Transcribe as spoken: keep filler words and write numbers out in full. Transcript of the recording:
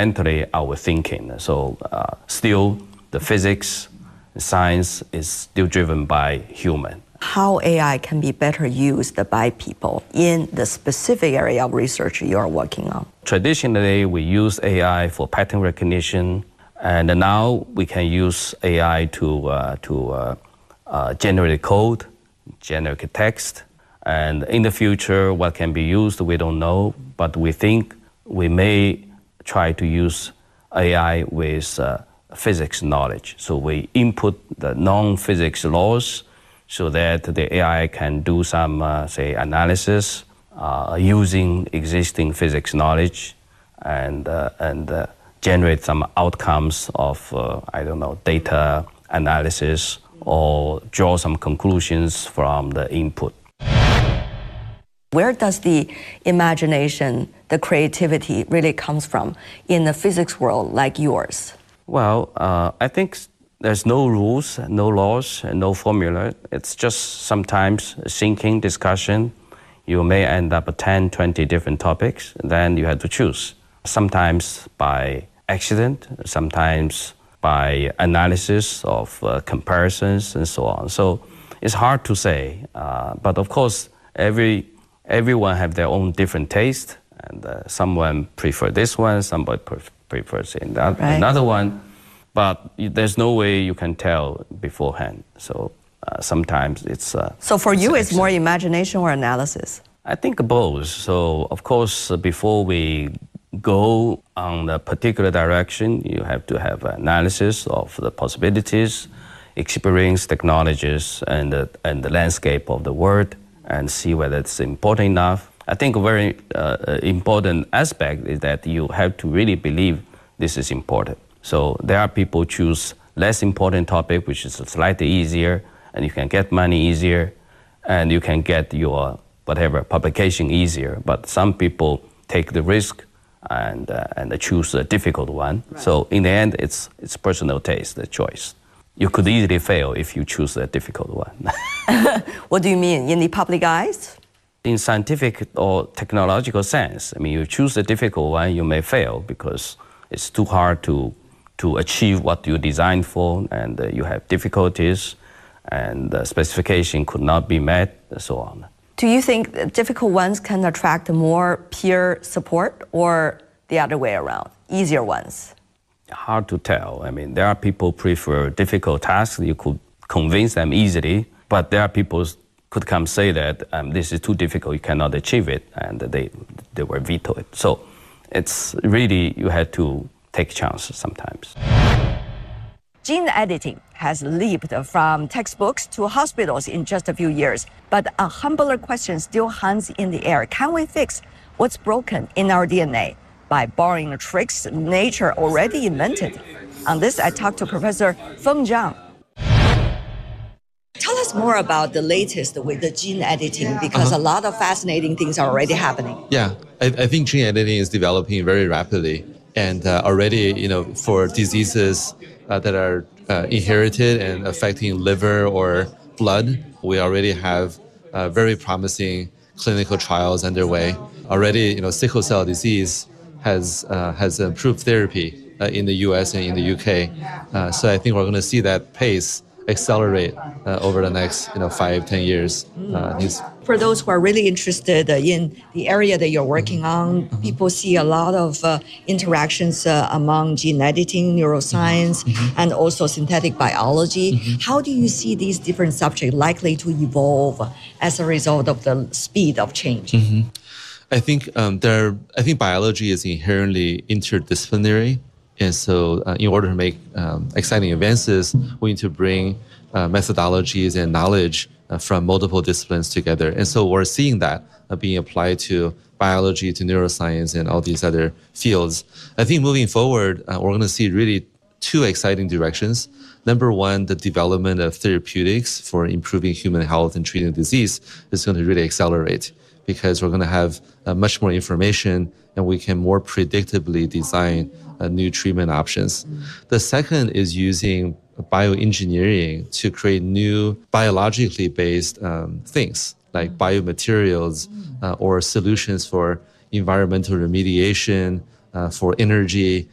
fundamentally our thinking. So uh, still the physics, science is still driven by human. How A I can be better used by people in the specific area of research you are working on? Traditionally, we use A I for pattern recognition, and now we can use A I to, uh, to uh, uh, generate code, generate text, and in the future, what can be used, we don't know, but we think we may try to use A I with uh, physics knowledge. So we input the non-physics laws so that the A I can do some, uh, say, analysis uh, using existing physics knowledge and, uh, and uh, generate some outcomes of, uh, I don't know, data analysis or draw some conclusions from the input. Where does the imagination, the creativity really comes from in the physics world like yours? Well, uh, I think there's no rules, no laws, and no formula. It's just sometimes thinking, discussion. You may end up with ten, twenty different topics, then you have to choose. Sometimes by accident, sometimes by analysis of uh, comparisons and so on. So it's hard to say, uh, but of course, every everyone have their own different taste, and uh, someone prefer this one, somebody pref prefers that, right. Another one, but there's no way you can tell beforehand. So uh, sometimes it's... Uh, so for you, it's, it's more imagination or analysis? I think both. So of course, uh, before we go on a particular direction, you have to have analysis of the possibilities, experience, technologies, and the, and the landscape of the world, and see whether it's important enough. I think a very uh, important aspect is that you have to really believe this is important. So there are people choose less important topic, which is slightly easier, and you can get money easier, and you can get your whatever publication easier. But some people take the risk and uh, and choose a difficult one. Right. So in the end, it's it's personal taste, the choice. You could easily fail if you choose a difficult one. What do you mean? In the public eyes? In scientific or technological sense, I mean, you choose a difficult one, you may fail because it's too hard to, to achieve what you designed for, and uh, you have difficulties, and the specification could not be met, and so on. Do you think difficult ones can attract more peer support, or the other way around, easier ones? Hard to tell. I mean, there are people who prefer difficult tasks. You could convince them easily, but there are people who could come say that um, this is too difficult, you cannot achieve it, and they, they will veto it. So it's really, you have to take chances sometimes. Gene editing has leaped from textbooks to hospitals in just a few years, but a humbler question still hangs in the air. Can we fix what's broken in our D N A by borrowing tricks nature already invented? On this, I talked to Professor Feng Zhang. Tell us more about the latest with the gene editing, because uh-huh. a lot of fascinating things are already happening. Yeah, I, I think gene editing is developing very rapidly. And uh, already, you know, for diseases uh, that are uh, inherited and affecting liver or blood, we already have uh, very promising clinical trials underway. Already, you know, sickle cell disease has uh, has improved therapy uh, in the U S and in the U K. Uh, so I think we're going to see that pace accelerate uh, over the next, you know, five, ten years. Uh, For those who are really interested in the area that you're working on, mm-hmm. people see a lot of uh, interactions uh, among gene editing, neuroscience, mm-hmm. and also synthetic biology. Mm-hmm. How do you see these different subjects likely to evolve as a result of the speed of change? Mm-hmm. I think um, there. I think biology is inherently interdisciplinary. And so uh, in order to make um, exciting advances, we need to bring uh, methodologies and knowledge uh, from multiple disciplines together. And so we're seeing that uh, being applied to biology, to neuroscience, and all these other fields. I think moving forward, uh, we're going to see really two exciting directions. Number one, the development of therapeutics for improving human health and treating disease is going to really accelerate, because we're going to have uh, much more information, and we can more predictably design uh, new treatment options. Mm. The second is using bioengineering to create new biologically based um, things like mm. biomaterials uh, or solutions for environmental remediation, uh, for energy,